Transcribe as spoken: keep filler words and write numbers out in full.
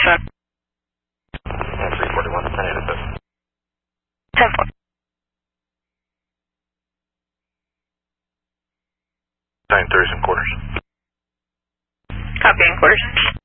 seven. Yeah, three forty-one, ten eight seven. ten four. Nine thirties and quarters. Copy and quarters.